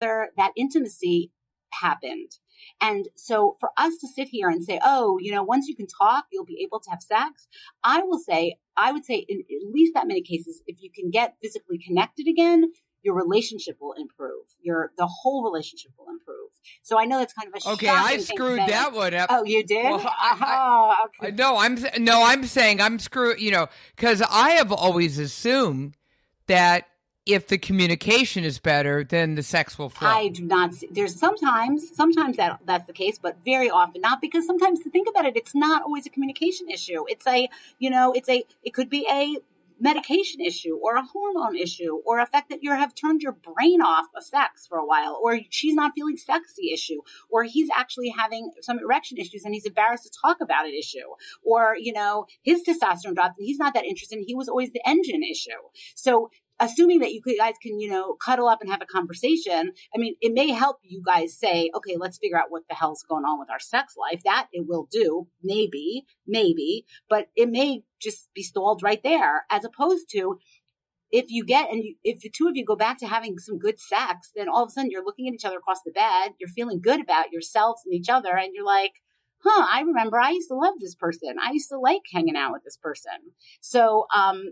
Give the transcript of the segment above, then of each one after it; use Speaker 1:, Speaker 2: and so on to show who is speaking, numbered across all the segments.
Speaker 1: together, that intimacy happened. And so for us to sit here and say, oh, once you can talk, you'll be able to have sex. I would say in at least that many cases, if you can get physically connected again, your relationship will improve. The whole relationship will improve. So I know that's kind of a
Speaker 2: okay. I screwed that one up.
Speaker 1: Oh, you did?
Speaker 2: Well, okay. I'm saying I'm screwed. Because I have always assumed that if the communication is better, then the sex will flow.
Speaker 1: I do not see. There's sometimes that's the case, but very often not, because sometimes, to think about it, it's not always a communication issue. It's it could be a medication issue or a hormone issue or a fact that you have turned your brain off of sex for a while, or she's not feeling sexy issue, or he's actually having some erection issues and he's embarrassed to talk about it issue, or, his testosterone dropped and he's not that interested and he was always the engine issue. So assuming that you guys can, cuddle up and have a conversation, I mean, it may help you guys say, okay, let's figure out what the hell's going on with our sex life. That it will do, maybe, but it may just be stalled right there, as opposed to if the two of you go back to having some good sex, then all of a sudden you're looking at each other across the bed, you're feeling good about yourselves and each other, and you're like, I remember I used to love this person. I used to like hanging out with this person. So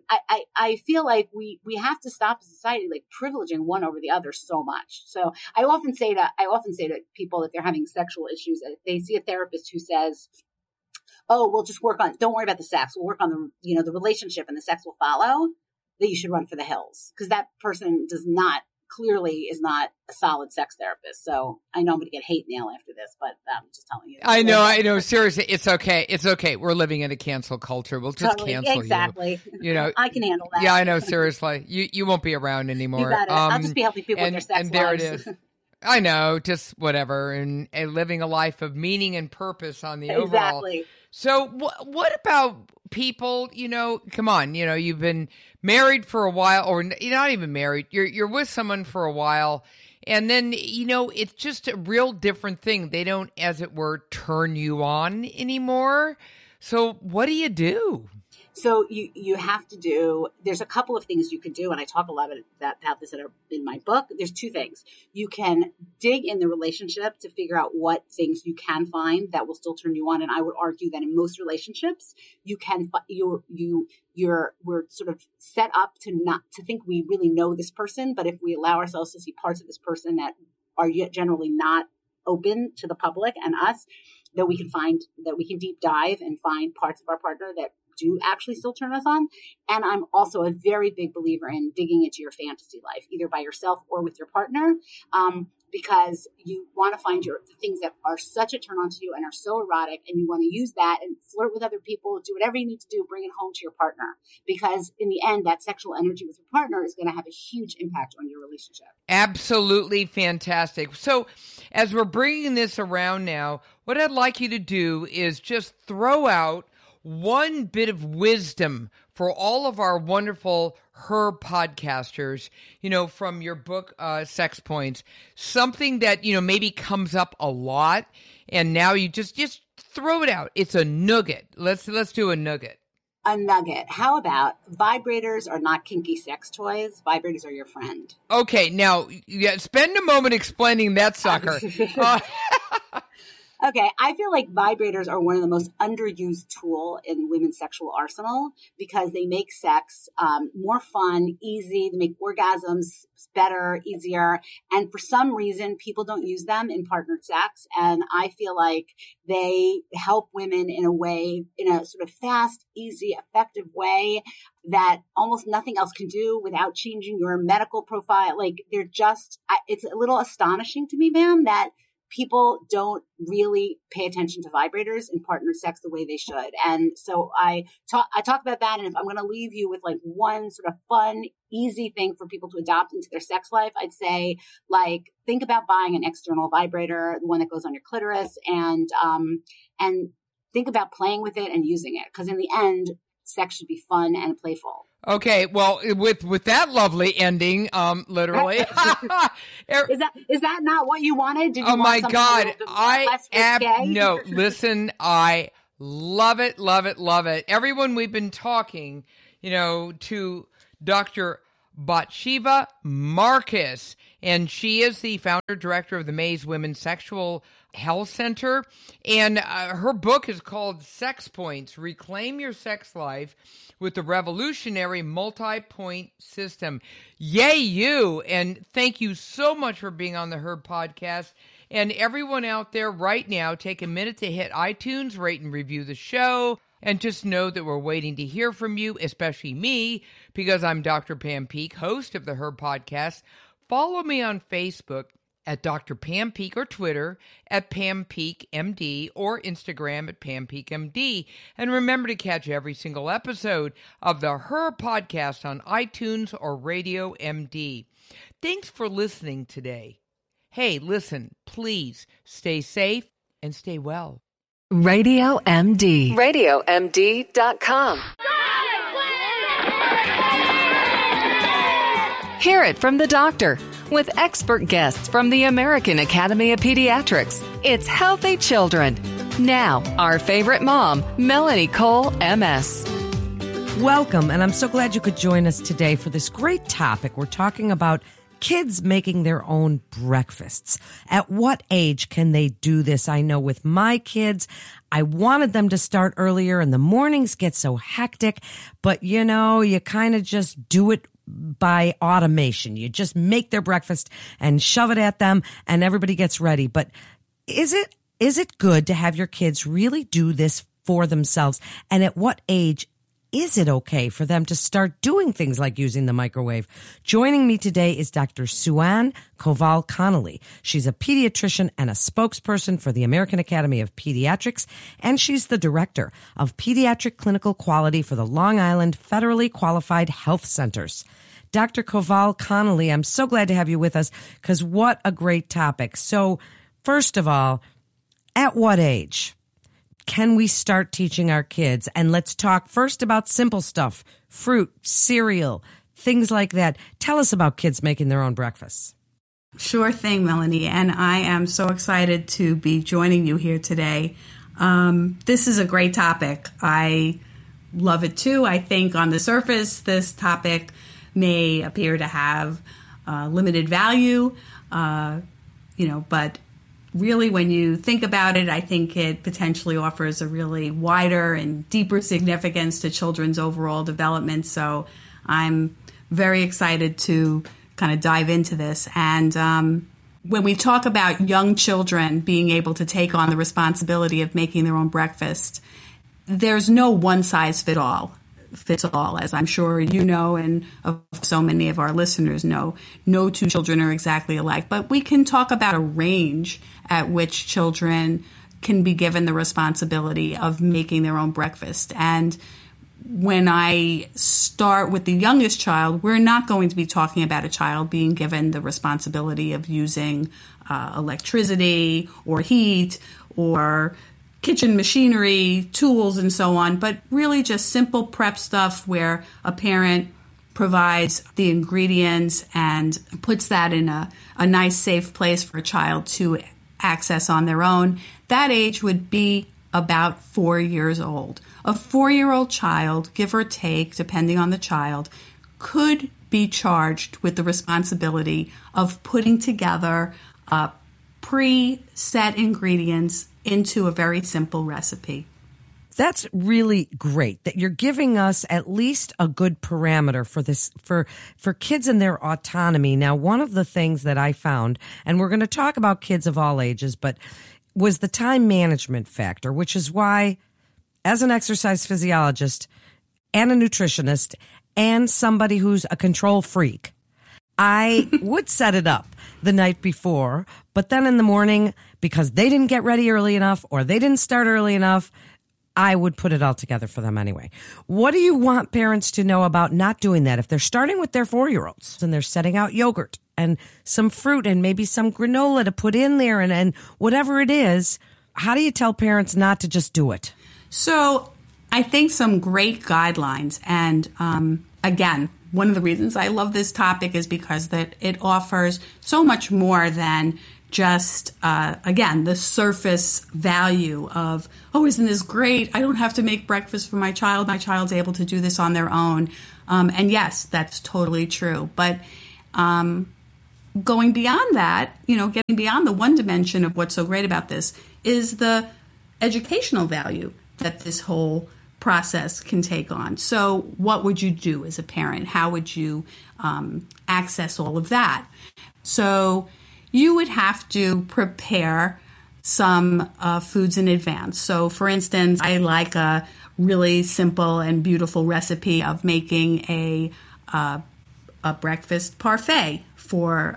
Speaker 1: I feel like we have to stop as a society like privileging one over the other so much. So I often say to people that they're having sexual issues, that they see a therapist who says, oh, we'll just don't worry about the sex. We'll work on the relationship and the sex will follow, that you should run for the hills, because that person clearly is not a solid sex therapist. So I know I'm going to get hate mail after this, but I'm just telling you.
Speaker 2: I know. Seriously, it's okay. We're living in a cancel culture. We'll just cancel
Speaker 1: exactly.
Speaker 2: you.
Speaker 1: I can handle that.
Speaker 2: Yeah, I know. Seriously, you won't be around anymore.
Speaker 1: You got it. I'll just be helping people with their sex
Speaker 2: and there
Speaker 1: lives.
Speaker 2: it is. I know, just whatever, and living a life of meaning and purpose on the overall.
Speaker 1: Exactly.
Speaker 2: So what about people, come on, you've been married for a while, or you're not even married, you're with someone for a while, and then, it's just a real different thing. They don't, as it were, turn you on anymore. So what do you do?
Speaker 1: So you have to do, there's a couple of things you could do, and I talk a lot about this in my book. There's two things. You can dig in the relationship to figure out what things you can find that will still turn you on. And I would argue that in most relationships, we're sort of set up to think we really know this person. But if we allow ourselves to see parts of this person that are generally not open to the public and us, that we can deep dive and find parts of our partner that do actually still turn us on. And I'm also a very big believer in digging into your fantasy life, either by yourself or with your partner, because you want to find the things that are such a turn on to you and are so erotic, and you want to use that and flirt with other people, do whatever you need to do, bring it home to your partner, because in the end, that sexual energy with your partner is going to have a huge impact on your relationship.
Speaker 2: Absolutely fantastic. So as we're bringing this around now, what I'd like you to do is just throw out one bit of wisdom for all of our wonderful Her podcasters, from your book, Sex Points, something that, maybe comes up a lot, and now you just throw it out. It's a nugget. Let's do a nugget.
Speaker 1: A nugget. How about vibrators are not kinky sex toys? Vibrators are your friend.
Speaker 2: Okay, now, spend a moment explaining that sucker.
Speaker 1: Okay, I feel like vibrators are one of the most underused tool in women's sexual arsenal, because they make sex more fun, easy. They make orgasms better, easier. And for some reason, people don't use them in partnered sex. And I feel like they help women in a sort of fast, easy, effective way that almost nothing else can do without changing your medical profile. Like, it's a little astonishing to me, ma'am, that people don't really pay attention to vibrators in partner sex the way they should. And so I talk about that. And if I'm going to leave you with like one sort of fun, easy thing for people to adopt into their sex life, I'd say, like, think about buying an external vibrator, the one that goes on your clitoris, and think about playing with it and using it. Because in the end, sex should be fun and playful.
Speaker 2: Okay, well, with that lovely ending, literally.
Speaker 1: Is that not what you wanted? Did you
Speaker 2: oh my God,
Speaker 1: no,
Speaker 2: listen, I love it, love it, love it. Everyone we've been talking, to Dr. Batsheva Marcus, and she is the founder director of the Mays Women's Sexual Health Center. And her book is called Sex Points: Reclaim Your Sex Life with the Revolutionary Multi-Point System. Yay, you! And thank you so much for being on the Herb Podcast. And everyone out there right now, take a minute to hit iTunes, rate and review the show. And just know that we're waiting to hear from you, especially me, because I'm Dr. Pam Peeke, host of the Herb Podcast. Follow me on Facebook at Dr. Pam Peeke, or Twitter at Pam Peeke MD, or Instagram at Pam Peeke MD. And remember to catch every single episode of the Herb Podcast on iTunes or Radio MD. Thanks for listening today. Hey, listen, please stay safe and stay well.
Speaker 3: Radio MD.
Speaker 4: RadioMD.com.
Speaker 3: Hear it from the doctor with expert guests from the American Academy of Pediatrics. It's Healthy Children. Now, our favorite mom, Melanie Cole, MS.
Speaker 5: Welcome, and I'm so glad you could join us today for this great topic. We're talking about kids making their own breakfasts. At what age can they do this? I know with my kids, I wanted them to start earlier and the mornings get so hectic, but you kind of just do it by automation. You just make their breakfast and shove it at them and everybody gets ready. But is it good to have your kids really do this for themselves? And at what age is it okay for them to start doing things like using the microwave? Joining me today is Dr. Sue-Ann Koval-Connolly. She's a pediatrician and a spokesperson for the American Academy of Pediatrics, and she's the director of pediatric clinical quality for the Long Island Federally Qualified Health Centers. Dr. Koval-Connolly, I'm so glad to have you with us because what a great topic. So, first of all, at what age can we start teaching our kids? And let's talk first about simple stuff, fruit, cereal, things like that. Tell us about kids making their own breakfasts.
Speaker 6: Sure thing, Melanie. And I am so excited to be joining you here today. This is a great topic. I love it too. I think on the surface, this topic may appear to have limited value, but really, when you think about it, I think it potentially offers a really wider and deeper significance to children's overall development. So I'm very excited to kind of dive into this. And when we talk about young children being able to take on the responsibility of making their own breakfast, there's no one size fits all, as I'm sure you know, and so many of our listeners know. No two children are exactly alike, but we can talk about a range at which children can be given the responsibility of making their own breakfast. And when I start with the youngest child, we're not going to be talking about a child being given the responsibility of using electricity or heat or kitchen machinery, tools, and so on, but really just simple prep stuff where a parent provides the ingredients and puts that in a nice, safe place for a child to access on their own. That age would be about 4 years old. A 4-year-old child, give or take, depending on the child, could be charged with the responsibility of putting together pre-set ingredients into a very simple recipe.
Speaker 5: That's really great that you're giving us at least a good parameter for this, for kids and their autonomy. Now, one of the things that I found, and we're going to talk about kids of all ages, but was the time management factor, which is why, as an exercise physiologist and a nutritionist and somebody who's a control freak, I would set it up the night before, but then in the morning, because they didn't get ready early enough or they didn't start early enough, I would put it all together for them anyway. What do you want parents to know about not doing that? If they're starting with their 4-year-olds and they're setting out yogurt and some fruit and maybe some granola to put in there and whatever it is, how do you tell parents not to just do it?
Speaker 6: So I think some great guidelines. And again, one of the reasons I love this topic is because that it offers so much more than just, again, the surface value of, oh, isn't this great? I don't have to make breakfast for my child. My child's able to do this on their own. And yes, that's totally true. But going beyond that, getting beyond the one dimension of what's so great about this is the educational value that this whole process can take on. So what would you do as a parent? How would you access all of that? So you would have to prepare some foods in advance. So for instance, I like a really simple and beautiful recipe of making a breakfast parfait for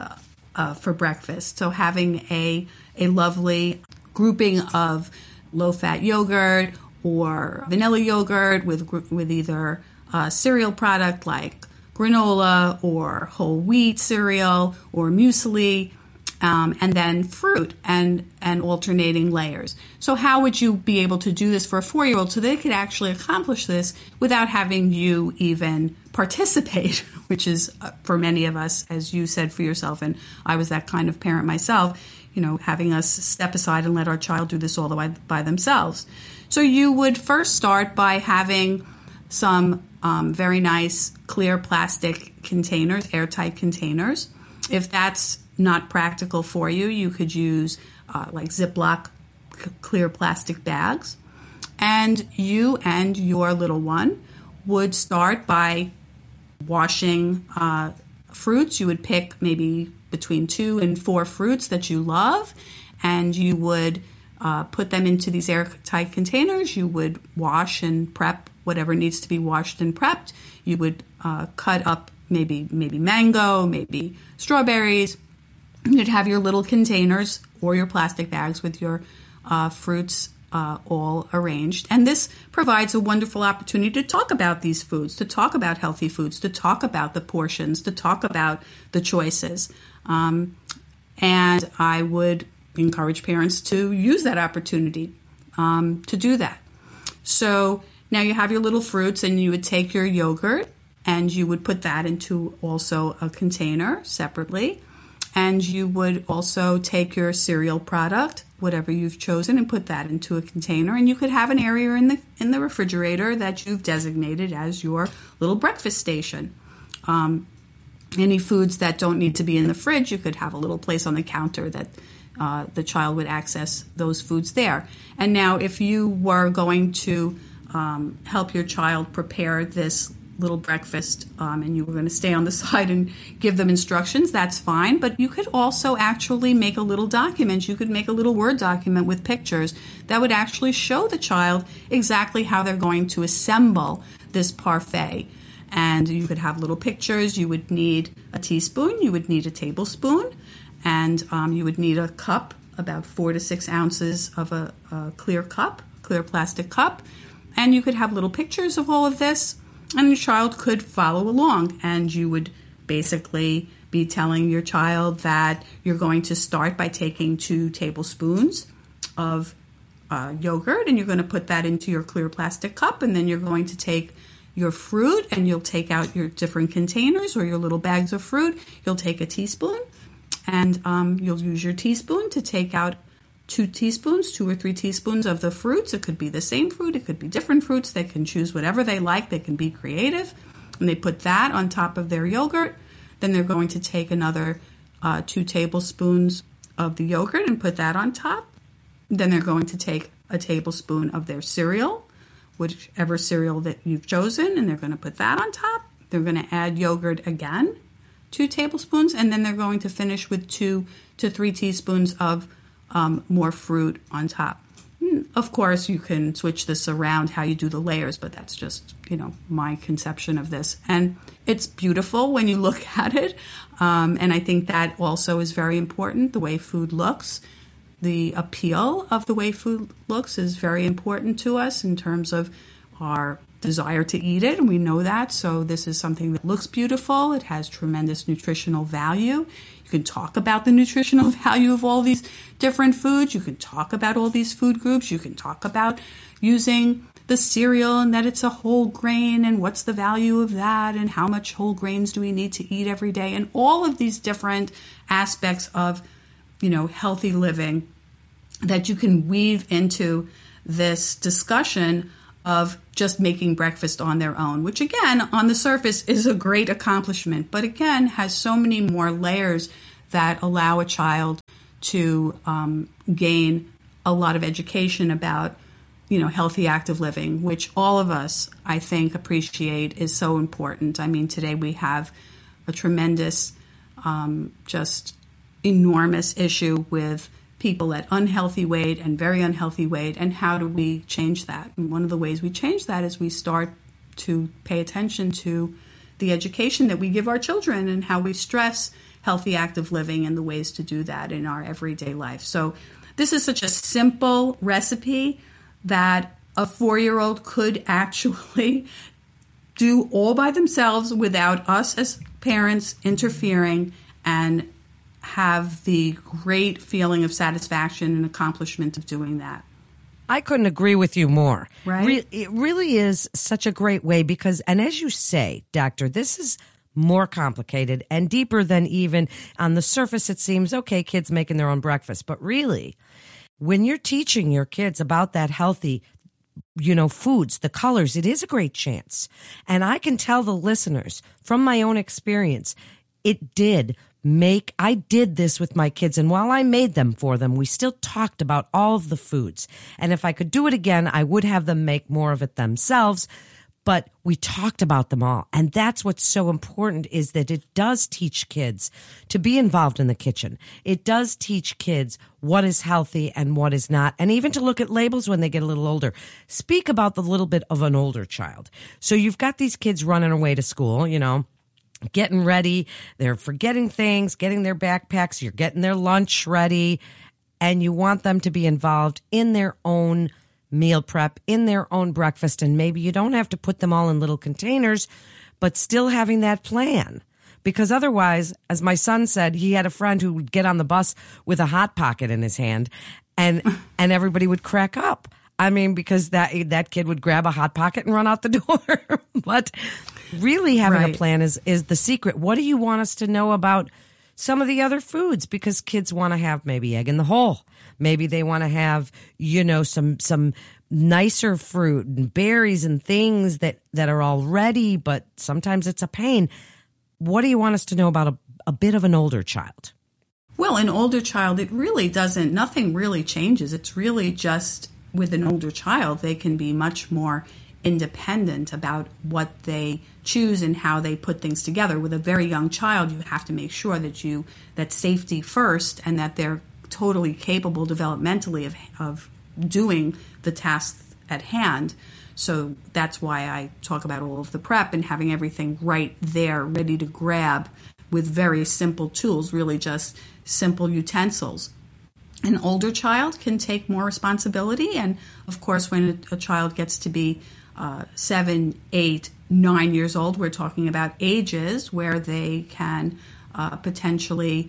Speaker 6: breakfast. So having a lovely grouping of low-fat yogurt or vanilla yogurt with either a cereal product like granola or whole wheat cereal or muesli, and then fruit and alternating layers. So how would you be able to do this for a 4-year-old so they could actually accomplish this without having you even participate, which is for many of us, as you said for yourself, and I was that kind of parent myself, having us step aside and let our child do this all the way by themselves. So you would first start by having some very nice clear plastic containers, airtight containers. If that's not practical for you, you could use like Ziploc clear plastic bags. And you and your little one would start by washing fruits. You would pick maybe between 2 and 4 fruits that you love, and you would put them into these airtight containers. You would wash and prep whatever needs to be washed and prepped. You would cut up maybe mango, maybe strawberries. You'd have your little containers or your plastic bags with your fruits all arranged. And this provides a wonderful opportunity to talk about these foods, to talk about healthy foods, to talk about the portions, to talk about the choices. And I would encourage parents to use that opportunity to do that. So now you have your little fruits, and you would take your yogurt and you would put that into also a container separately. And you would also take your cereal product, whatever you've chosen, and put that into a container. And you could have an area in the refrigerator that you've designated as your little breakfast station. Any foods that don't need to be in the fridge, you could have a little place on the counter that the child would access those foods there. And now if you were going to help your child prepare this little breakfast and you were going to stay on the side and give them instructions, that's fine. But you could also actually make a little document. You could make a little Word document with pictures that would actually show the child exactly how they're going to assemble this parfait. And you could have little pictures. You would need a teaspoon. You would need a tablespoon. And you would need a cup, about 4 to 6 ounces of a clear plastic cup. And you could have little pictures of all of this. And your child could follow along, and you would basically be telling your child that you're going to start by taking 2 tablespoons of yogurt, and you're going to put that into your clear plastic cup, and then you're going to take your fruit, and you'll take out your different containers or your little bags of fruit. You'll take a teaspoon, and you'll use your teaspoon to take out 2 or 3 teaspoons of the fruits. It could be the same fruit. It could be different fruits. They can choose whatever they like. They can be creative. And they put that on top of their yogurt. Then they're going to take another 2 tablespoons of the yogurt and put that on top. Then they're going to take a tablespoon of their cereal, whichever cereal that you've chosen, and they're going to put that on top. They're going to add yogurt again, 2 tablespoons, and then they're going to finish with 2 to 3 teaspoons of more fruit on top. Of course, you can switch this around how you do the layers, but that's just, my conception of this. And it's beautiful when you look at it. And I think that also is very important, the way food looks. The appeal of the way food looks is very important to us in terms of our desire to eat it, and we know that. So this is something that looks beautiful. It has tremendous nutritional value. You can talk about the nutritional value of all these different foods. You can talk about all these food groups. You can talk about using the cereal and that it's a whole grain and what's the value of that and how much whole grains do we need to eat every day, and all of these different aspects of, healthy living that you can weave into this discussion of just making breakfast on their own, which again, on the surface is a great accomplishment, but again, has so many more layers that allow a child to gain a lot of education about, healthy, active living, which all of us, I think, appreciate is so important. I mean, today we have a tremendous, just enormous issue with people at unhealthy weight and very unhealthy weight, and how do we change that? And one of the ways we change that is we start to pay attention to the education that we give our children and how we stress healthy, active living and the ways to do that in our everyday life. So this is such a simple recipe that a 4-year-old could actually do all by themselves without us as parents interfering, and have the great feeling of satisfaction and accomplishment of doing that.
Speaker 5: I couldn't agree with you more.
Speaker 6: Right?
Speaker 5: It really is such a great way because, and as you say, Doctor, this is more complicated and deeper than even on the surface it seems, okay, kids making their own breakfast. But really, when you're teaching your kids about that healthy, foods, the colors, it is a great chance. And I can tell the listeners from my own experience, I did this with my kids, and while I made them for them, we still talked about all of the foods. And if I could do it again, I would have them make more of it themselves, but we talked about them all. And that's what's so important, is that it does teach kids to be involved in the kitchen. It does teach kids what is healthy and what is not, and even to look at labels when they get a little older. Speak about the little bit of an older child. So you've got these kids running away to school, getting ready, they're forgetting things, getting their backpacks, you're getting their lunch ready, and you want them to be involved in their own meal prep, in their own breakfast, and maybe you don't have to put them all in little containers, but still having that plan. Because otherwise, as my son said, he had a friend who would get on the bus with a Hot Pocket in his hand, and everybody would crack up. I mean, because that kid would grab a Hot Pocket and run out the door. But really having a plan is the secret. What do you want us to know about some of the other foods? Because kids want to have maybe egg in the hole. Maybe they want to have, some nicer fruit and berries and things that are all ready, but sometimes it's a pain. What do you want us to know about a bit of an older child?
Speaker 6: Well, an older child, nothing really changes. It's really just with an older child, they can be much more independent about what they choose and how they put things together. With a very young child, you have to make sure that safety first, and that they're totally capable developmentally of doing the tasks at hand. So that's why I talk about all of the prep and having everything right there, ready to grab with very simple tools, really just simple utensils. An older child can take more responsibility, and of course when a child gets to be 7, 8, 9 years old, we're talking about ages where they can potentially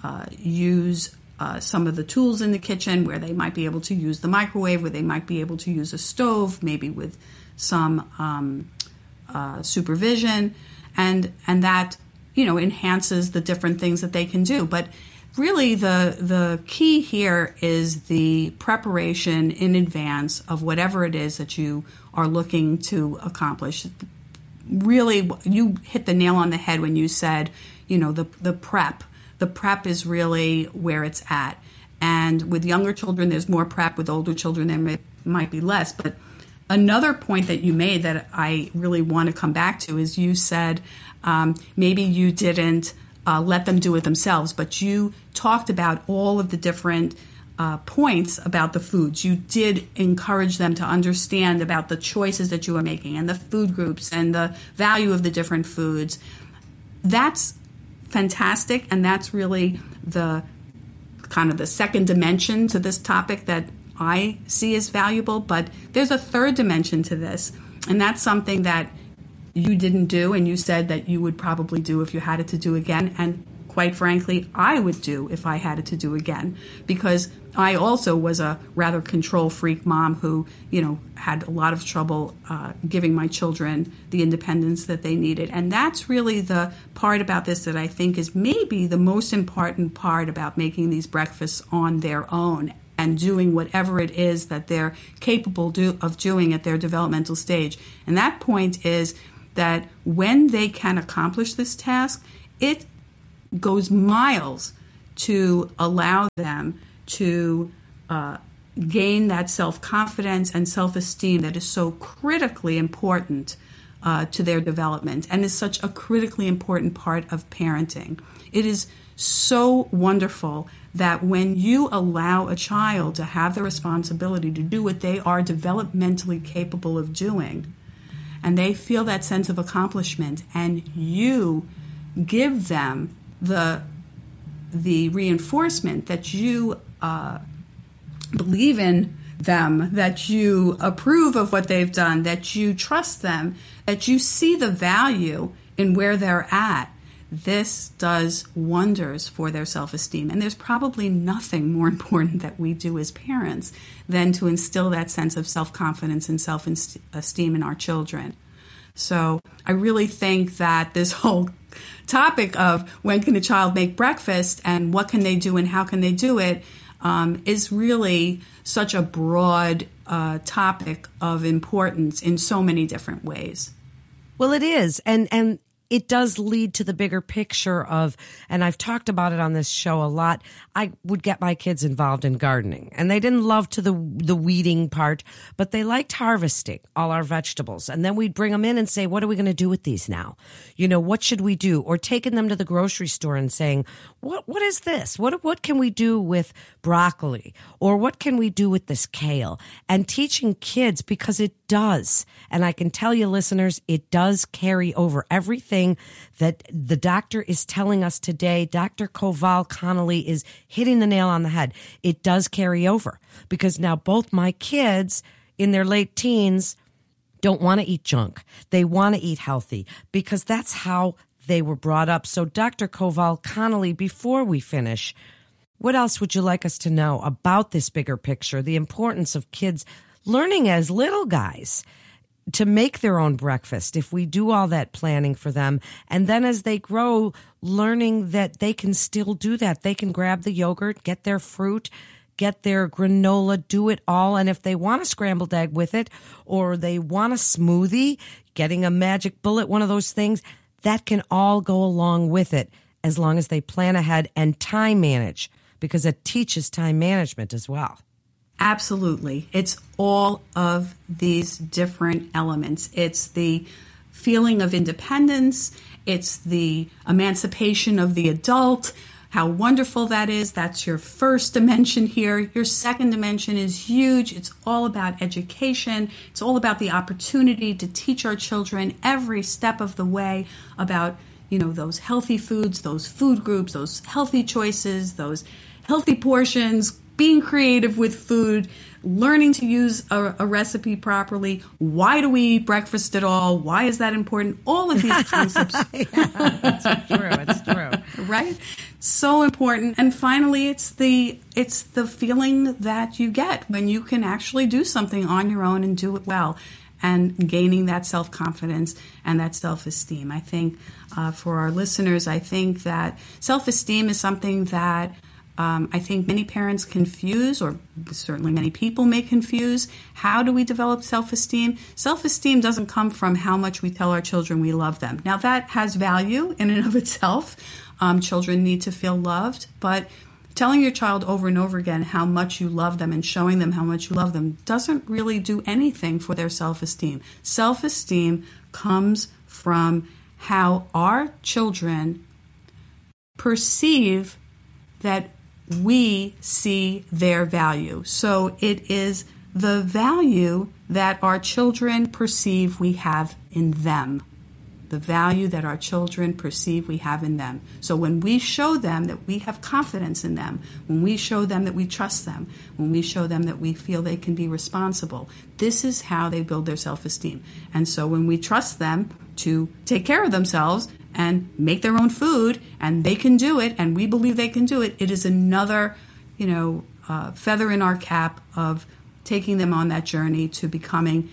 Speaker 6: use some of the tools in the kitchen, where they might be able to use the microwave, where they might be able to use a stove, maybe with some supervision, and that enhances the different things that they can do. But really, the key here is the preparation in advance of whatever it is that you are looking to accomplish. Really, you hit the nail on the head when you said, the prep. The prep is really where it's at. And with younger children, there's more prep. With older children, there might be less. But another point that you made that I really want to come back to is you said maybe you didn't let them do it themselves, but you talked about all of the different points about the foods. You did encourage them to understand about the choices that you were making and the food groups and the value of the different foods. That's fantastic, and that's really the kind of the second dimension to this topic that I see as valuable. But there's a third dimension to this, and that's something that you didn't do, and you said that you would probably do if you had it to do again. And quite frankly, I would do if I had it to do again, because I also was a rather control freak mom who, had a lot of trouble giving my children the independence that they needed. And that's really the part about this that I think is maybe the most important part about making these breakfasts on their own and doing whatever it is that they're capable of doing at their developmental stage. And that point is that when they can accomplish this task, it goes miles to allow them to gain that self-confidence and self-esteem that is so critically important to their development and is such a critically important part of parenting. It is so wonderful that when you allow a child to have the responsibility to do what they are developmentally capable of doing, and they feel that sense of accomplishment, and you give them the reinforcement that you believe in them, that you approve of what they've done, that you trust them, that you see the value in where they're at, this does wonders for their self-esteem. And there's probably nothing more important that we do as parents than to instill that sense of self-confidence and self-esteem in our children. So I really think that this whole topic of when can a child make breakfast and what can they do and how can they do it is really such a broad topic of importance in so many different ways.
Speaker 5: Well, it is. And it does lead to the bigger picture of, and I've talked about it on this show a lot, I would get my kids involved in gardening. And they didn't love to the weeding part, but they liked harvesting all our vegetables. And then we'd bring them in and say, what are we going to do with these now? You know, what should we do? Or taking them to the grocery store and saying, what is this? What can we do with broccoli? Or what can we do with this kale? And teaching kids, because it does. And I can tell you, listeners, it does carry over. Everything that the doctor is telling us today, Dr. Koval Connolly is hitting the nail on the head. It does carry over because now both my kids in their late teens don't want to eat junk. They want to eat healthy because that's how they were brought up. So Dr. Koval Connolly, before we finish, what else would you like us to know about this bigger picture, the importance of kids learning as little guys to make their own breakfast if we do all that planning for them. And then as they grow, learning that they can still do that. They can grab the yogurt, get their fruit, get their granola, do it all. And if they want a scrambled egg with it, or they want a smoothie, getting a magic bullet, one of those things, that can all go along with it as long as they plan ahead and time manage, because it teaches time management as well.
Speaker 6: Absolutely. It's all of these different elements. It's the feeling of independence. It's the emancipation of the adult, how wonderful that is. That's your first dimension here. Your second dimension is huge. It's all about education. It's all about the opportunity to teach our children every step of the way about, those healthy foods, those food groups, those healthy choices, those healthy portions, being creative with food, learning to use a recipe properly. Why do we eat breakfast at all? Why is that important? All of these concepts.
Speaker 5: It's true.
Speaker 6: Right? So important. And finally, it's the feeling that you get when you can actually do something on your own and do it well, and gaining that self-confidence and that self-esteem. I think for our listeners, I think that self-esteem is something that I think many parents confuse, or certainly many people may confuse. How do we develop self-esteem? Self-esteem doesn't come from how much we tell our children we love them. Now, that has value in and of itself. Children need to feel loved, but telling your child over and over again how much you love them and showing them how much you love them doesn't really do anything for their self-esteem. Self-esteem comes from how our children perceive that we see their value. So it is the value that our children perceive we have in them. The value that our children perceive we have in them. So when we show them that we have confidence in them, when we show them that we trust them, when we show them that we feel they can be responsible, this is how they build their self-esteem. And so when we trust them to take care of themselves and make their own food, and they can do it, and we believe they can do it, it is another, feather in our cap of taking them on that journey to becoming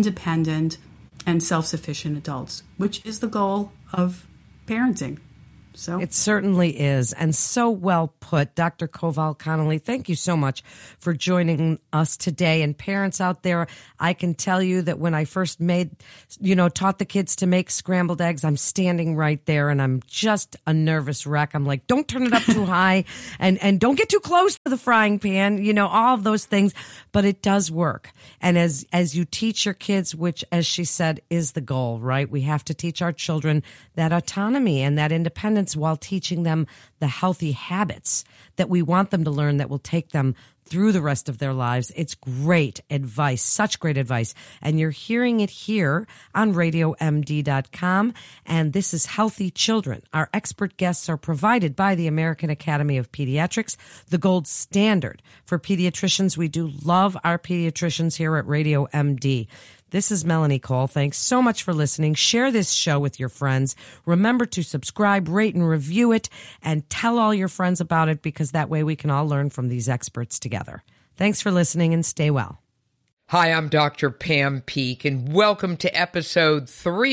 Speaker 6: independent and self-sufficient adults, which is the goal of parenting. So
Speaker 5: it certainly is, and so well put. Dr. Koval Connolly, thank you so much for joining us today. And parents out there, I can tell you that when I first taught the kids to make scrambled eggs, I'm standing right there and I'm just a nervous wreck. I'm like, don't turn it up too high and don't get too close to the frying pan, all of those things. But it does work. And as you teach your kids, which, as she said, is the goal, right? We have to teach our children that autonomy and that independence while teaching them the healthy habits that we want them to learn that will take them through the rest of their lives. It's great advice, such great advice. And you're hearing it here on RadioMD.com. And this is Healthy Children. Our expert guests are provided by the American Academy of Pediatrics, the gold standard for pediatricians. We do love our pediatricians here at Radio MD. This is Melanie Cole. Thanks so much for listening. Share this show with your friends. Remember to subscribe, rate, and review it, and tell all your friends about it, because that way we can all learn from these experts together. Thanks for listening, and stay well.
Speaker 2: Hi, I'm Dr. Pam Peek, and welcome to episode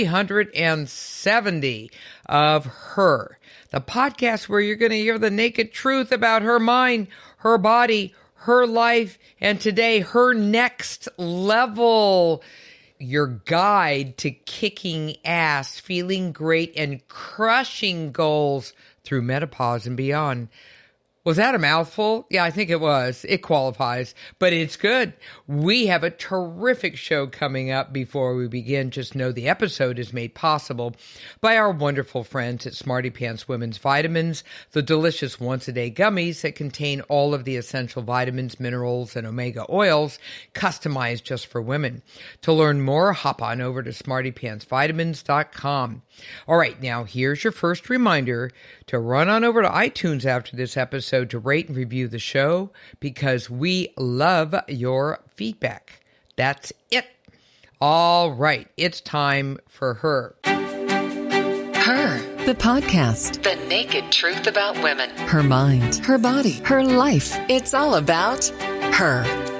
Speaker 2: 370 of Her, the podcast where you're going to hear the naked truth about her mind, her body, her life, and today, her next level. Your guide to kicking ass, feeling great, and crushing goals through menopause and beyond. Was that a mouthful? Yeah, I think it was. It qualifies, but it's good. We have a terrific show coming up. Before we begin, just know the episode is made possible by our wonderful friends at Smarty Pants Women's Vitamins, the delicious once-a-day gummies that contain all of the essential vitamins, minerals, and omega oils customized just for women. To learn more, hop on over to smartypantsvitamins.com. All right, now here's your first reminder to run on over to iTunes after this episode to rate and review the show, because we love your feedback. That's it. All right, it's time for Her.
Speaker 3: Her, the podcast.
Speaker 4: The naked truth about women.
Speaker 3: Her mind, her body, her life. It's all about her.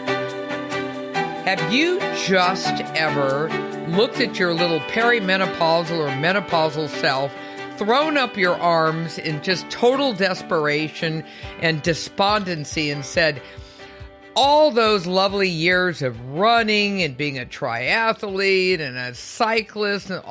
Speaker 2: Have you just ever looked at your little perimenopausal or menopausal self, thrown up your arms in just total desperation and despondency and said, all those lovely years of running and being a triathlete and a cyclist and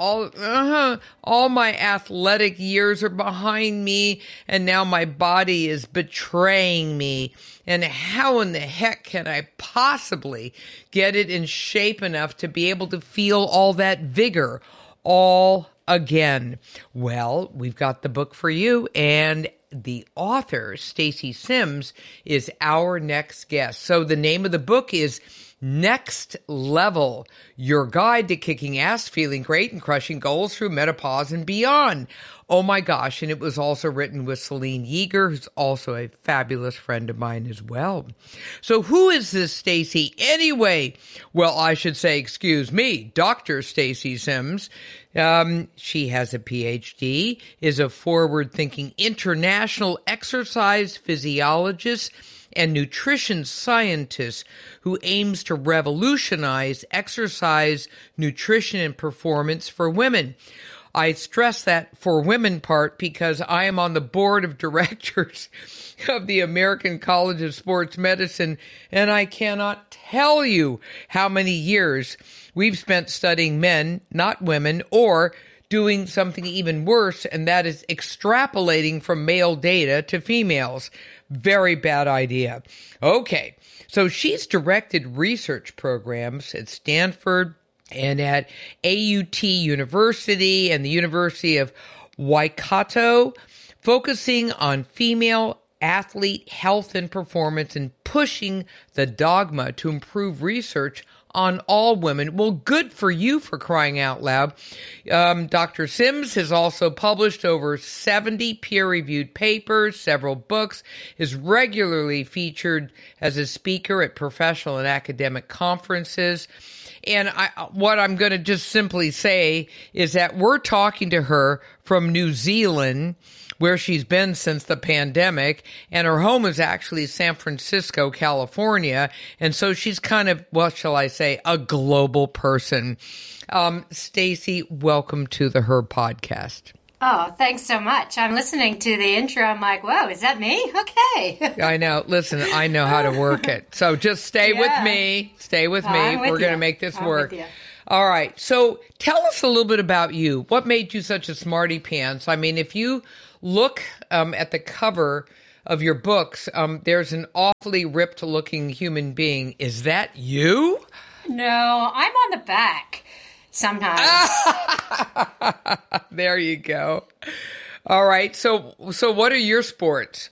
Speaker 2: all my athletic years are behind me, and now my body is betraying me, and how in the heck can I possibly get it in shape enough to be able to feel all that vigor all again? Well, we've got the book for you, and the author, Stacy Sims, is our next guest. So the name of the book is Next Level, Your Guide to Kicking Ass, Feeling Great, and Crushing Goals Through Menopause and Beyond. Oh my gosh, and it was also written with Celine Yeager, who's also a fabulous friend of mine as well. So who is this Stacy anyway? Well, I should say, excuse me, Dr. Stacy Sims. She has a PhD, is a forward-thinking international exercise physiologist and nutrition scientist who aims to revolutionize exercise, nutrition, and performance for women. I stress that for women part because I am on the board of directors of the American College of Sports Medicine, and I cannot tell you how many years we've spent studying men, not women, or doing something even worse, and that is extrapolating from male data to females. Very bad idea. Okay, so she's directed research programs at Stanford and at AUT University and the University of Waikato, focusing on female athlete health and performance and pushing the dogma to improve research on all women. Well, good for you, for crying out loud. Dr. Sims has also published over 70 peer-reviewed papers, several books, is regularly featured as a speaker at professional and academic conferences. And what I'm going to just simply say is that we're talking to her from New Zealand, where she's been since the pandemic, and her home is actually San Francisco, California. And so she's kind of, what shall I say, a global person. Stacy, welcome to the Her podcast.
Speaker 7: Oh, thanks so much. I'm listening to the intro. I'm like, whoa, is that me? Okay.
Speaker 2: I know. Listen, I know how to work it. So just stay with me. Stay with me. We're going to make this work. All right. So tell us a little bit about you. What made you such a smarty pants? I mean, if you look at the cover of your books, there's an awfully ripped looking human being. Is that you?
Speaker 7: No, I'm on the back sometimes.
Speaker 2: There you go. All right. So what are your sports?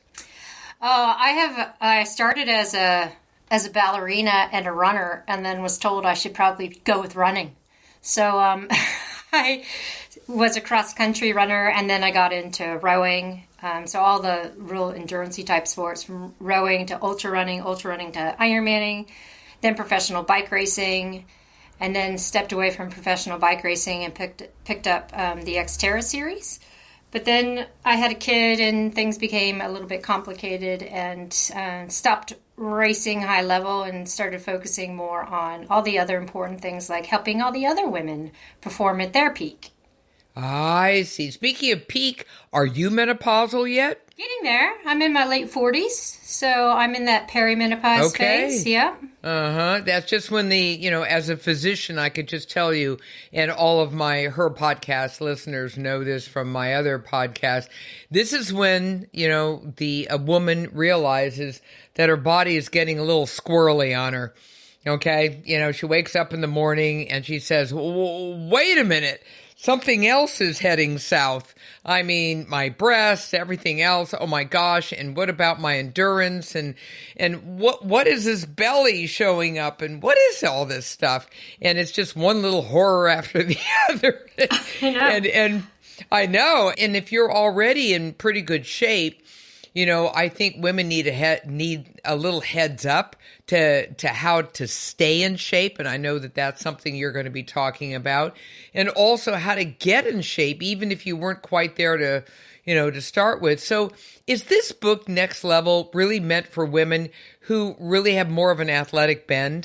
Speaker 7: I started as a ballerina and a runner, and then was told I should probably go with running. So I was a cross-country runner, and then I got into rowing. So all the real endurance-y type sports, from rowing to ultra running to Ironmanning, then professional bike racing, and then stepped away from professional bike racing and picked up the Xterra series. But then I had a kid and things became a little bit complicated, and stopped racing high level and started focusing more on all the other important things, like helping all the other women perform at their peak.
Speaker 2: I see. Speaking of peak, are you menopausal yet?
Speaker 7: Getting there. I'm in my late 40s, so I'm in that perimenopause phase. Yeah.
Speaker 2: That's just when as a physician, I could just tell you, and all of her podcast listeners know this from my other podcast. This is when, a woman realizes that her body is getting a little squirrely on her. Okay. She wakes up in the morning and she says, wait a minute. Something else is heading south. I mean, my breasts, everything else. Oh my gosh. And what about my endurance? And what is this belly showing up? And what is all this stuff? And it's just one little horror after the other.
Speaker 7: I know.
Speaker 2: And I know. And if you're already in pretty good shape, I think women need a little heads up to how to stay in shape. And I know that that's something you're going to be talking about. And also how to get in shape, even if you weren't quite there to start with. So is this book, Next Level, really meant for women who really have more of an athletic bend?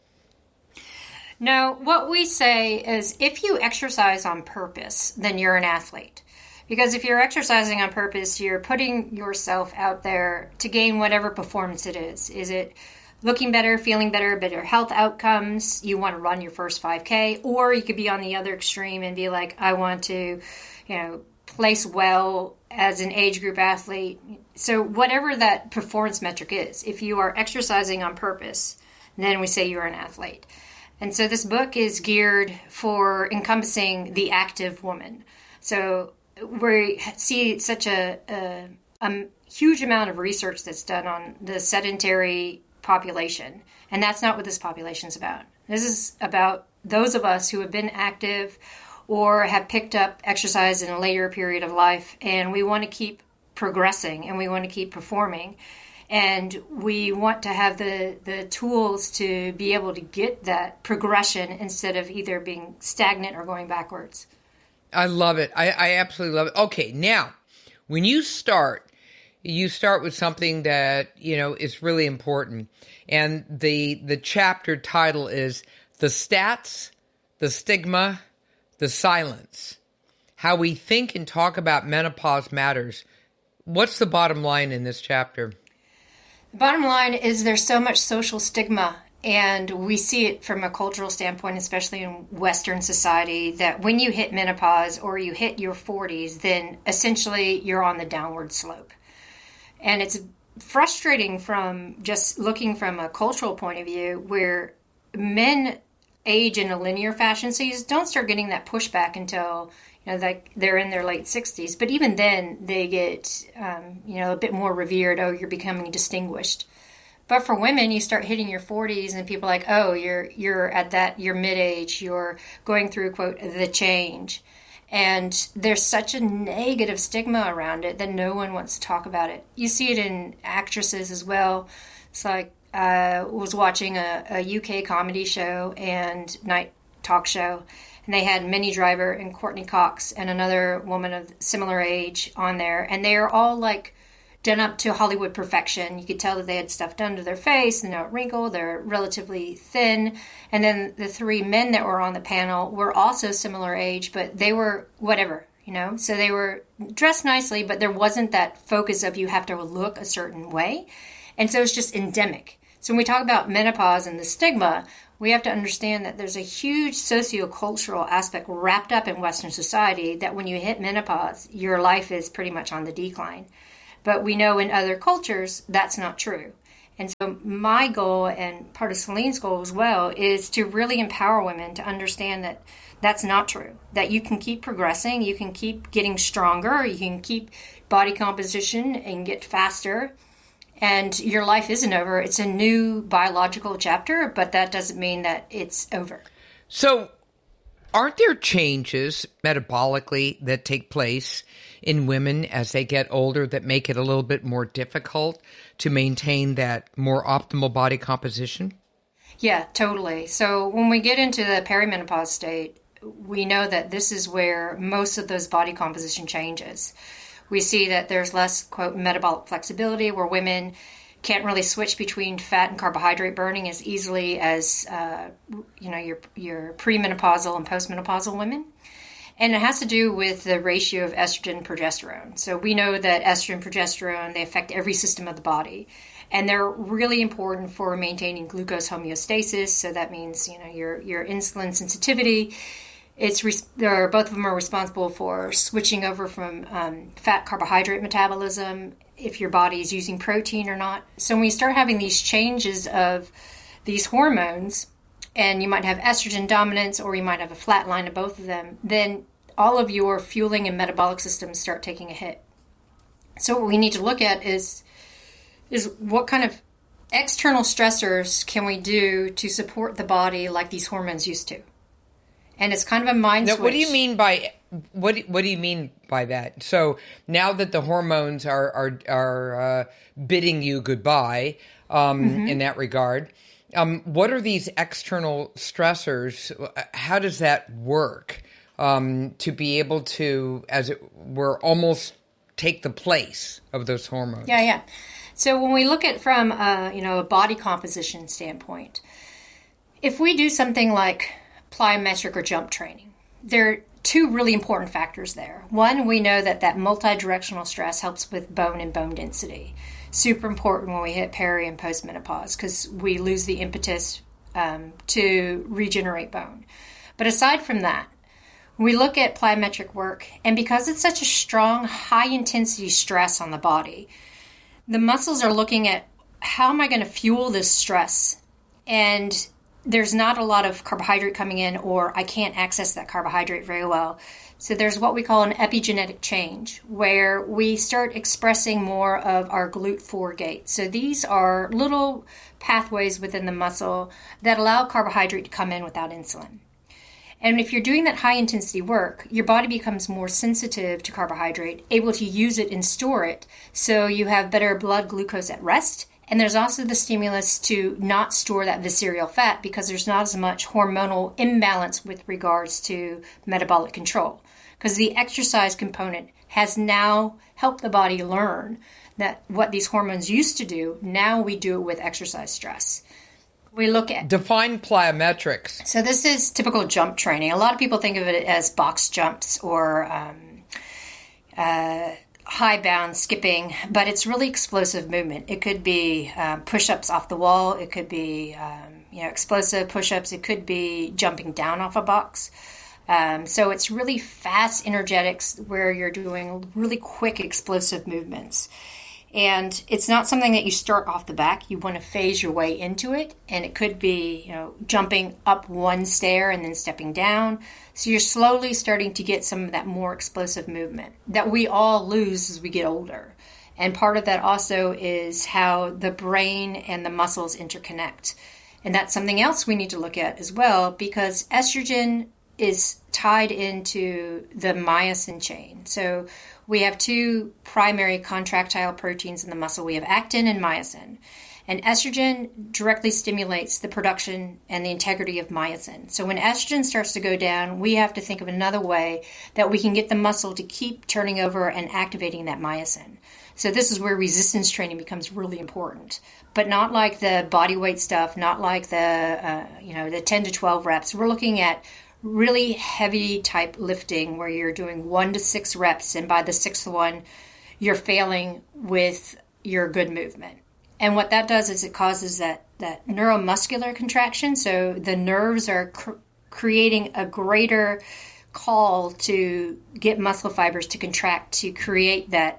Speaker 7: No, what we say is if you exercise on purpose, then you're an athlete. Because if you're exercising on purpose, you're putting yourself out there to gain whatever performance it is. Is it looking better, feeling better health outcomes? You want to run your first 5K, or you could be on the other extreme and be like, I want to, place well as an age group athlete. So whatever that performance metric is, if you are exercising on purpose, then we say you're an athlete. And so this book is geared for encompassing the active woman. So we see such a huge amount of research that's done on the sedentary population, and that's not what this population is about. This is about those of us who have been active or have picked up exercise in a later period of life, and we want to keep progressing and we want to keep performing, and we want to have the tools to be able to get that progression instead of either being stagnant or going backwards.
Speaker 2: I love it. I absolutely love it. Okay, now, when you start with something that, is really important. And the chapter title is The Stats, the Stigma, the Silence. How we think and talk about menopause matters. What's the bottom line in this chapter?
Speaker 7: The bottom line is there's so much social stigma. And we see it from a cultural standpoint, especially in Western society, that when you hit menopause or you hit your 40s, then essentially you're on the downward slope. And it's frustrating from just looking from a cultural point of view, where men age in a linear fashion. So you don't start getting that pushback until, like they're in their late 60s. But even then they get, a bit more revered. Oh, you're becoming distinguished. But for women, you start hitting your 40s and people are like, oh, you're at your mid-age, you're going through, quote, the change. And there's such a negative stigma around it that no one wants to talk about it. You see it in actresses as well. It's like I was watching a UK comedy show and night talk show, and they had Minnie Driver and Courtney Cox and another woman of similar age on there. And they are all like done up to Hollywood perfection. You could tell that they had stuff done to their face, they're not wrinkled, they're relatively thin. And then the three men that were on the panel were also similar age, but they were whatever, So they were dressed nicely, but there wasn't that focus of you have to look a certain way. And so it's just endemic. So when we talk about menopause and the stigma, we have to understand that there's a huge sociocultural aspect wrapped up in Western society that when you hit menopause, your life is pretty much on the decline. But we know in other cultures, that's not true. And so my goal, and part of Celine's goal as well, is to really empower women to understand that that's not true, that you can keep progressing, you can keep getting stronger, you can keep body composition and get faster, and your life isn't over. It's a new biological chapter, but that doesn't mean that it's over.
Speaker 2: So aren't there changes metabolically that take place in women as they get older that make it a little bit more difficult to maintain that more optimal body composition?
Speaker 7: Yeah, totally. So when we get into the perimenopause state, we know that this is where most of those body composition changes. We see that there's less, quote, metabolic flexibility, where women can't really switch between fat and carbohydrate burning as easily as, your premenopausal and postmenopausal women. And it has to do with the ratio of estrogen and progesterone. So we know that estrogen and progesterone, they affect every system of the body. And they're really important for maintaining glucose homeostasis. So that means, your insulin sensitivity. Both of them are responsible for switching over from fat carbohydrate metabolism, if your body is using protein or not. So when you start having these changes of these hormones, and you might have estrogen dominance, or you might have a flat line of both of them, then all of your fueling and metabolic systems start taking a hit. So what we need to look at is what kind of external stressors can we do to support the body like these hormones used to? And it's kind of a mind switch.
Speaker 2: What do you mean by what do you mean by that? So now that the hormones are bidding you goodbye in that regard, what are these external stressors? How does that work to be able to, as it were, almost take the place of those hormones?
Speaker 7: Yeah. So when we look at from a body composition standpoint, if we do something like plyometric or jump training, there are two really important factors there. One, we know that multi-directional stress helps with bone and bone density. Super important when we hit peri and postmenopause because we lose the impetus to regenerate bone. But aside from that, we look at plyometric work, and because it's such a strong, high-intensity stress on the body, the muscles are looking at how am I going to fuel this stress? And there's not a lot of carbohydrate coming in, or I can't access that carbohydrate very well. So there's what we call an epigenetic change, where we start expressing more of our GLUT4 gate. So these are little pathways within the muscle that allow carbohydrate to come in without insulin. And if you're doing that high-intensity work, your body becomes more sensitive to carbohydrate, able to use it and store it, so you have better blood glucose at rest. And there's also the stimulus to not store that visceral fat because there's not as much hormonal imbalance with regards to metabolic control. Because the exercise component has now helped the body learn that what these hormones used to do, now we do it with exercise stress. We look at...
Speaker 2: Define plyometrics.
Speaker 7: So this is typical jump training. A lot of people think of it as box jumps or high bound skipping, but it's really explosive movement. It could be push-ups off the wall. It could be explosive push-ups. It could be jumping down off a box. So it's really fast energetics where you're doing really quick explosive movements. And it's not something that you start off the back. You want to phase your way into it. And it could be, jumping up one stair and then stepping down. So you're slowly starting to get some of that more explosive movement that we all lose as we get older. And part of that also is how the brain and the muscles interconnect. And that's something else we need to look at as well, because estrogen is tied into the myosin chain. So we have two primary contractile proteins in the muscle. We have actin and myosin. And estrogen directly stimulates the production and the integrity of myosin. So when estrogen starts to go down, we have to think of another way that we can get the muscle to keep turning over and activating that myosin. So this is where resistance training becomes really important, but not like the body weight stuff, not like the 10 to 12 reps. We're looking at really heavy type lifting where you're doing 1 to 6 reps, and by the 6th one, you're failing with your good movement. And what that does is it causes that neuromuscular contraction. So the nerves are creating a greater call to get muscle fibers to contract to create that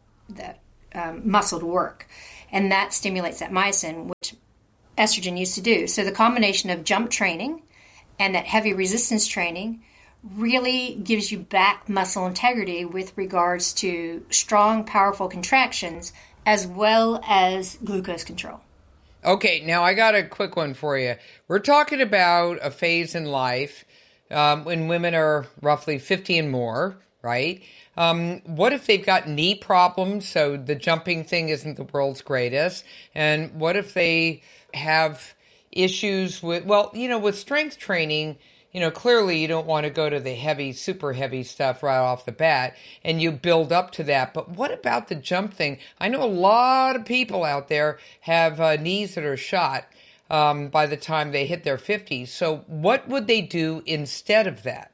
Speaker 7: muscle to work. And that stimulates that myosin, which estrogen used to do. So the combination of jump training and that heavy resistance training really gives you back muscle integrity with regards to strong, powerful contractions as well as glucose control.
Speaker 2: Okay, now I got a quick one for you. We're talking about a phase in life when women are roughly 50 and more, right? What if they've got knee problems, so the jumping thing isn't the world's greatest? And what if they have issues with, with strength training, clearly you don't want to go to the heavy, super heavy stuff right off the bat, and you build up to that. But what about the jump thing? I know a lot of people out there have knees that are shot by the time they hit their 50s. So what would they do instead of that?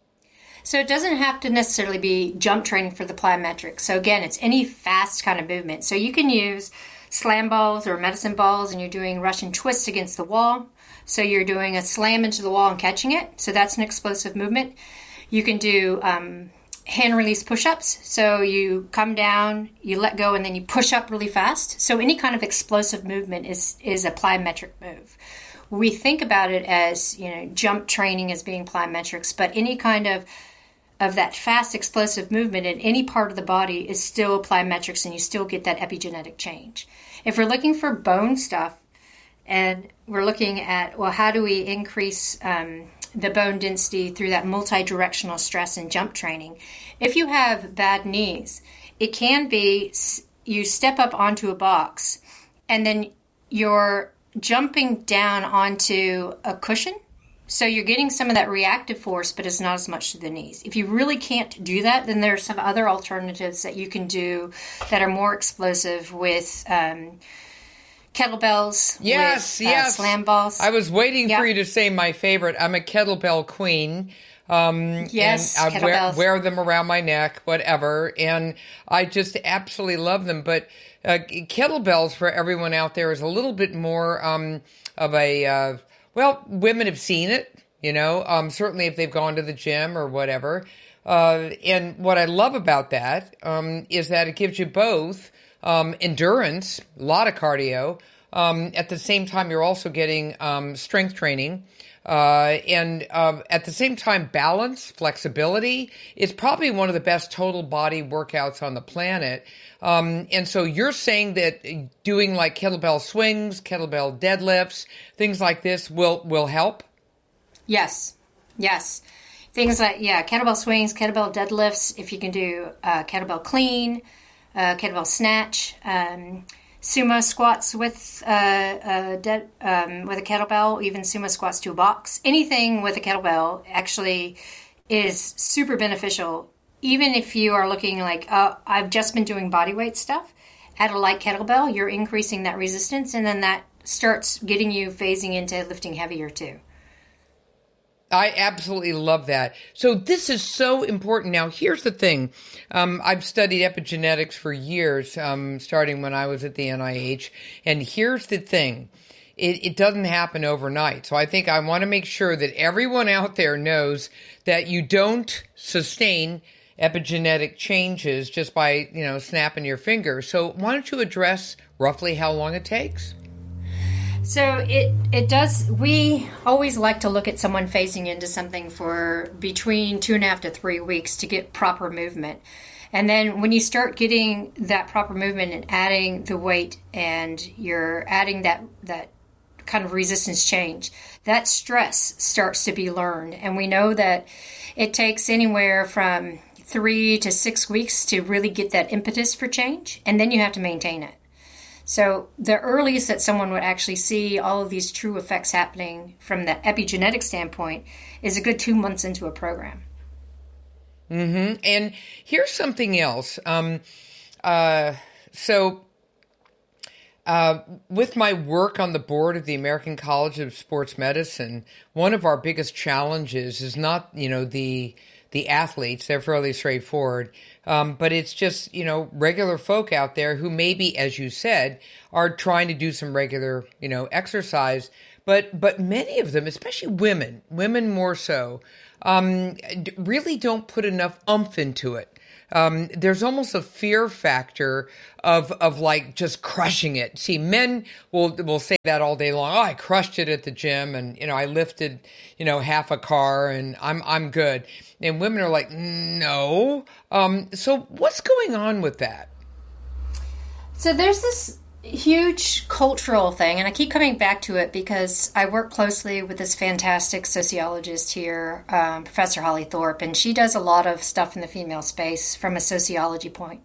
Speaker 7: So it doesn't have to necessarily be jump training for the plyometrics. So again, it's any fast kind of movement. So you can use slam balls or medicine balls, and you're doing Russian twists against the wall. So you're doing a slam into the wall and catching it. So that's an explosive movement. You can do hand release push-ups. So you come down, you let go, and then you push up really fast. So any kind of explosive movement is a plyometric move. We think about it as, jump training as being plyometrics, but any kind of that fast explosive movement in any part of the body is still plyometrics, and you still get that epigenetic change. If we're looking for bone stuff, and we're looking at, how do we increase the bone density through that multi-directional stress and jump training? If you have bad knees, it can be you step up onto a box, and then you're jumping down onto a cushion. So you're getting some of that reactive force, but it's not as much to the knees. If you really can't do that, then there are some other alternatives that you can do that are more explosive with kettlebells, with
Speaker 2: slam balls. I was waiting for you to say my favorite. I'm a kettlebell queen.
Speaker 7: Yes,
Speaker 2: and I wear them around my neck, whatever, and I just absolutely love them. But kettlebells for everyone out there is a little bit more of a women have seen it, certainly if they've gone to the gym or whatever. And what I love about that is that it gives you both endurance, a lot of cardio. At the same time, you're also getting strength training. And at the same time, balance, flexibility is probably one of the best total body workouts on the planet. And so you're saying that doing like kettlebell swings, kettlebell deadlifts, things like this will help? Yes.
Speaker 7: Things like, kettlebell swings, kettlebell deadlifts, if you can do kettlebell clean, kettlebell snatch, sumo squats with a kettlebell, even sumo squats to a box. Anything with a kettlebell actually is super beneficial. Even if you are looking like, I've just been doing body weight stuff, at a light kettlebell, you're increasing that resistance, and then that starts getting you phasing into lifting heavier too.
Speaker 2: I absolutely love that. So this is so important. Now, here's the thing. I've studied epigenetics for years, starting when I was at the NIH. And here's the thing. It doesn't happen overnight. So I think I want to make sure that everyone out there knows that you don't sustain epigenetic changes just by, snapping your fingers. So why don't you address roughly how long it takes?
Speaker 7: So it does. We always like to look at someone phasing into something for between 2.5 to 3 weeks to get proper movement. And then when you start getting that proper movement and adding the weight, and you're adding that kind of resistance change, that stress starts to be learned. And we know that it takes anywhere from 3 to 6 weeks to really get that impetus for change. And then you have to maintain it. So the earliest that someone would actually see all of these true effects happening from the epigenetic standpoint is a good 2 months into a program.
Speaker 2: Mm-hmm. And here's something else. So With my work on the board of the American College of Sports Medicine, one of our biggest challenges is not, the athletes. They're fairly straightforward. But it's just, regular folk out there who maybe, as you said, are trying to do some regular, exercise. But many of them, especially women more so, really don't put enough oomph into it. There's almost a fear factor of like just crushing it. See, men will say that all day long. Oh, I crushed it at the gym, and I lifted half a car, and I'm good. And women are like, no. So what's going on with that?
Speaker 7: So there's this huge cultural thing, and I keep coming back to it because I work closely with this fantastic sociologist here, Professor Holly Thorpe, and she does a lot of stuff in the female space from a sociology point.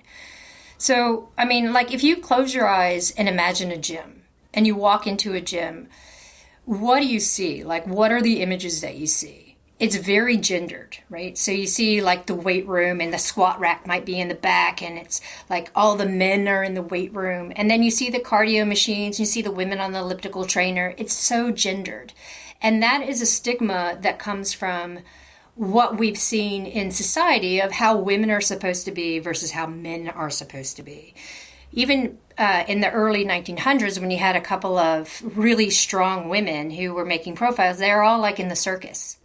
Speaker 7: So, I mean, like if you close your eyes and imagine a gym, and you walk into a gym, what do you see? Like, what are the images that you see? It's very gendered, right? So you see like the weight room and the squat rack might be in the back, and it's like all the men are in the weight room. And then you see the cardio machines, you see the women on the elliptical trainer. It's so gendered. And that is a stigma that comes from what we've seen in society of how women are supposed to be versus how men are supposed to be. Even in the early 1900s, when you had a couple of really strong women who were making profiles, they were all like in the circus.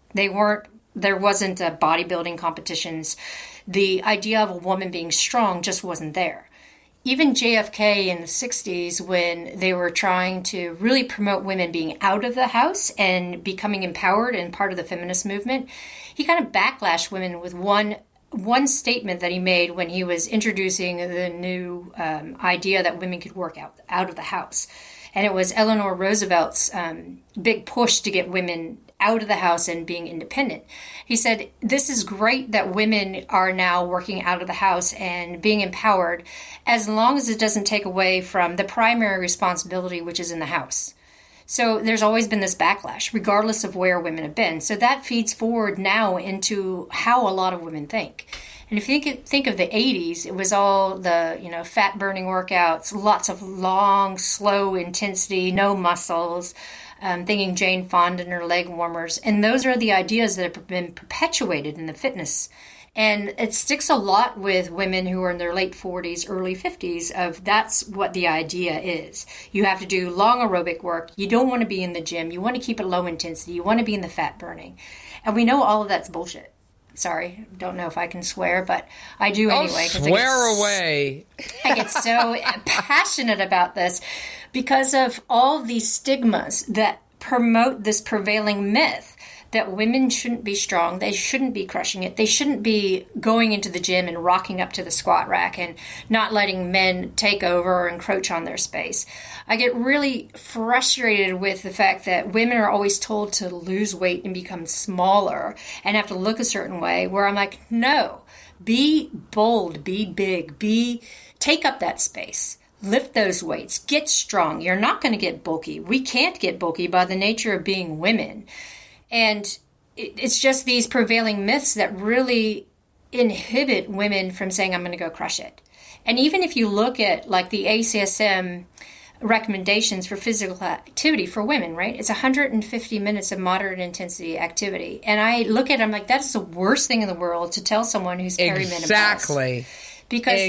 Speaker 7: There wasn't bodybuilding competitions. The idea of a woman being strong just wasn't there. Even JFK in the 60s, when they were trying to really promote women being out of the house and becoming empowered and part of the feminist movement, he kind of backlashed women with one statement that he made when he was introducing the new idea that women could work out of the house. And it was Eleanor Roosevelt's big push to get women out of the house and being independent. He said, this is great that women are now working out of the house and being empowered, as long as it doesn't take away from the primary responsibility, which is in the house. So there's always been this backlash, regardless of where women have been. So that feeds forward now into how a lot of women think. And if you think of the 80s, it was all the, fat burning workouts, lots of long, slow intensity, no muscles, thinking Jane Fonda and her leg warmers. And those are the ideas that have been perpetuated in the fitness. And it sticks a lot with women who are in their late 40s, early 50s of that's what the idea is. You have to do long aerobic work. You don't want to be in the gym. You want to keep it low intensity. You want to be in the fat burning. And we know all of that's bullshit. Sorry, don't know if I can swear, but I do anyway.
Speaker 2: Swear away.
Speaker 7: I get so passionate about this because of all these stigmas that promote this prevailing myth that women shouldn't be strong, they shouldn't be crushing it, they shouldn't be going into the gym and rocking up to the squat rack and not letting men take over or encroach on their space. I get really frustrated with the fact that women are always told to lose weight and become smaller and have to look a certain way, where I'm like, no, be bold, be big, take up that space. Lift those weights, get strong. You're not going to get bulky. We can't get bulky by the nature of being women. And it's just these prevailing myths that really inhibit women from saying, I'm going to go crush it. And even if you look at like the ACSM recommendations for physical activity for women, right? It's 150 minutes of moderate intensity activity. And I look at it, I'm like, that's the worst thing in the world to tell someone who's perimenopausal.
Speaker 2: Exactly.
Speaker 7: Because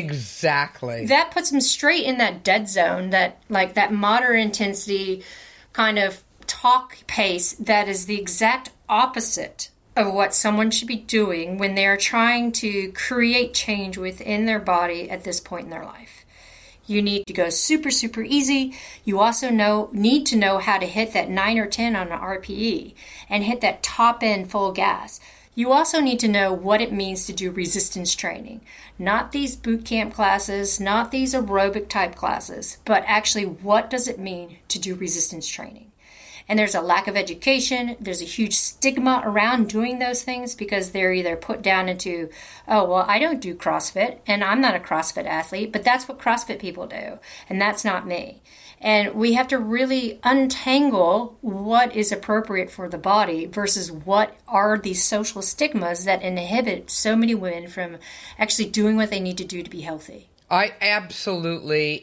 Speaker 7: that puts them straight in that dead zone, that like that moderate intensity kind of talk pace that is the exact opposite of what someone should be doing when they're trying to create change within their body at this point in their life. You need to go super, super easy. You also need to know how to hit that 9 or 10 on an RPE and hit that top end full gas. You also need to know what it means to do resistance training. Not these boot camp classes, not these aerobic type classes, but actually what does it mean to do resistance training? And there's a lack of education. There's a huge stigma around doing those things because they're either put down into, oh, well, I don't do CrossFit and I'm not a CrossFit athlete, but that's what CrossFit people do. And that's not me. And we have to really untangle what is appropriate for the body versus what are these social stigmas that inhibit so many women from actually doing what they need to do to be healthy.
Speaker 2: I absolutely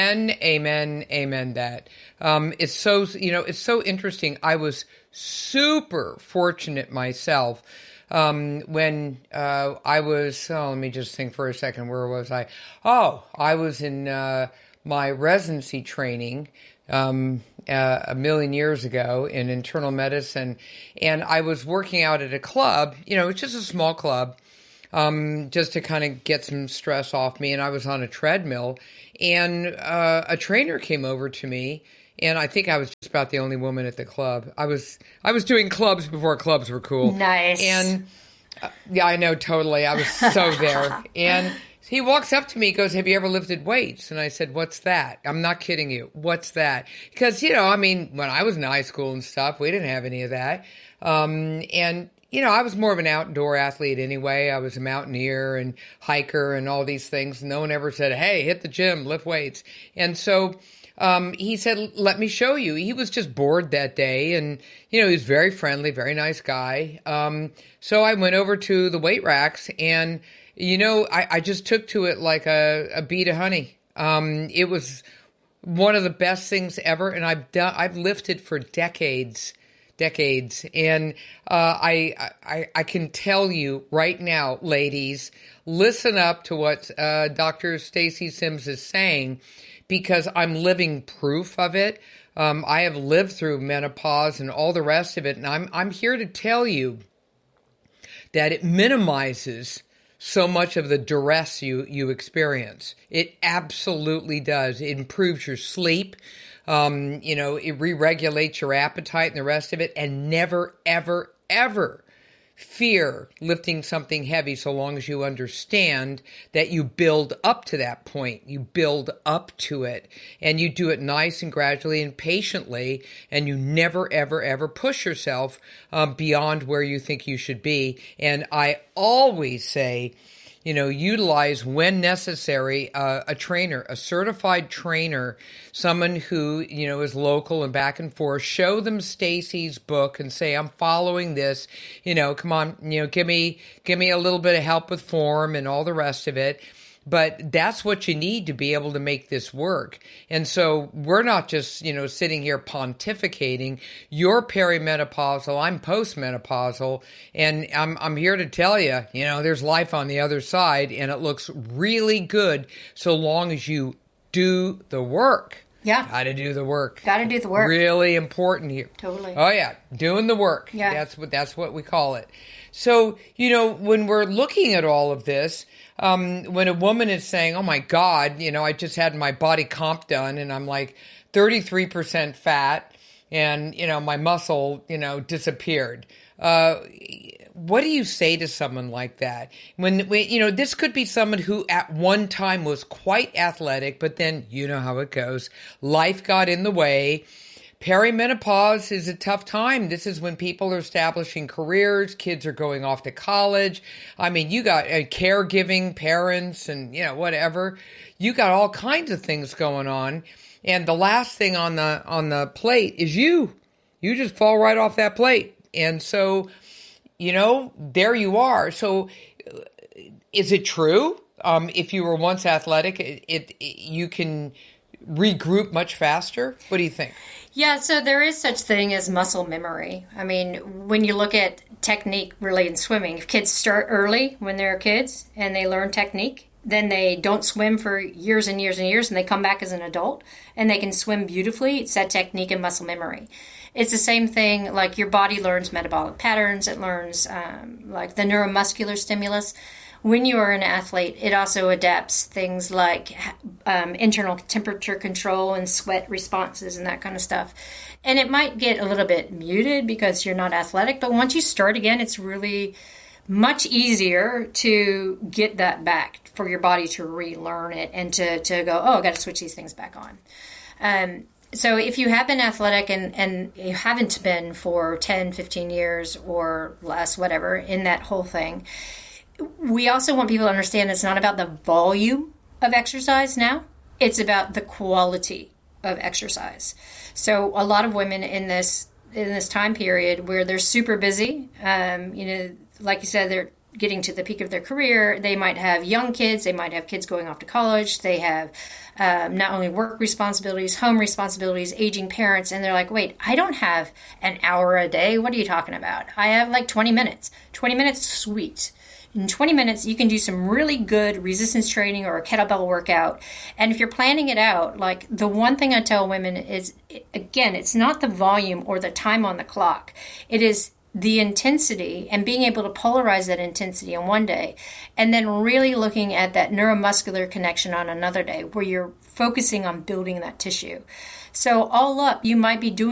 Speaker 2: amen that. It's so, it's so interesting. I was super fortunate myself when I was, let me just think for a second, where was I? Oh, I was in my residency training a million years ago in internal medicine, and I was working out at a club, it's just a small club, just to kind of get some stress off me. And I was on a treadmill, and a trainer came over to me, and I think I was just about the only woman at the club. I was doing clubs before clubs were cool.
Speaker 7: Nice.
Speaker 2: And yeah, I know, totally. I was so there. And he walks up to me, goes, "Have you ever lifted weights?" And I said, "What's that?" I'm not kidding you. What's that? Because, when I was in high school and stuff, we didn't have any of that. And I was more of an outdoor athlete anyway. I was a mountaineer and hiker and all these things. No one ever said, "Hey, hit the gym, lift weights." And so he said, "Let me show you." He was just bored that day. And, he was very friendly, very nice guy. So I went over to the weight racks, and, I just took to it like a bee to honey. It was one of the best things ever. And I've lifted for decades. And I can tell you right now, ladies, listen up to what Dr. Stacy Sims is saying, because I'm living proof of it. I have lived through menopause and all the rest of it, and I'm here to tell you that it minimizes so much of the duress you experience. It absolutely does. It improves your sleep. It re-regulates your appetite and the rest of it, and never, ever, ever fear lifting something heavy, so long as you understand that you build up to that point. You build up to it, and you do it nice and gradually and patiently, and you never, ever, ever push yourself beyond where you think you should be. And I always say, utilize when necessary a trainer, a certified trainer, someone who, is local and back and forth. Show them Stacy's book and say, "I'm following this, come on, give me a little bit of help with form and all the rest of it." But that's what you need to be able to make this work. And so we're not just, sitting here pontificating. You're perimenopausal, I'm postmenopausal, and I'm here to tell you, there's life on the other side, and it looks really good so long as you do the work.
Speaker 7: Yeah.
Speaker 2: Got to do the work.
Speaker 7: Got to do the work.
Speaker 2: Really important here.
Speaker 7: Totally.
Speaker 2: Oh, yeah. Doing the work.
Speaker 7: Yeah.
Speaker 2: That's what we call it. So, when we're looking at all of this, when a woman is saying, "Oh my God, I just had my body comp done and I'm like 33% fat and, my muscle, disappeared." What do you say to someone like that? When this could be someone who at one time was quite athletic, but then you know how it goes. Life got in the way. Perimenopause is a tough time. This is when people are establishing careers, kids are going off to college. You got caregiving, parents, and, whatever. You got all kinds of things going on. And the last thing on the plate is you. You just fall right off that plate. And so, there you are. So is it true? If you were once athletic, you can regroup much faster? What do you think?
Speaker 7: Yeah, so there is such thing as muscle memory. When you look at technique really in swimming, if kids start early when they're kids and they learn technique, then they don't swim for years and years and years, and they come back as an adult and they can swim beautifully. It's that technique and muscle memory. It's the same thing, like your body learns metabolic patterns. It learns like the neuromuscular stimulus. When you are an athlete, it also adapts things like internal temperature control and sweat responses and that kind of stuff. And it might get a little bit muted because you're not athletic, but once you start again, it's really much easier to get that back, for your body to relearn it and to go, "Oh, I got to switch these things back on." So if you have been athletic and you haven't been for 10, 15 years or less, whatever, in that whole thing, we also want people to understand it's not about the volume of exercise now. It's about the quality of exercise. So a lot of women in this time period where they're super busy, like you said, getting to the peak of their career, they might have young kids, they might have kids going off to college, they have not only work responsibilities, home responsibilities, aging parents, and they're like, wait, I don't have an hour a day. What are you talking about? I have like 20 minutes. 20 minutes, sweet. In 20 minutes, you can do some really good resistance training or a kettlebell workout. And if you're planning it out, like the one thing I tell women is, again, it's not the volume or the time on the clock. It is the intensity and being able to polarize that intensity on one day, and then really looking at that neuromuscular connection on another day where you're focusing on building that tissue. So all up, you might be doing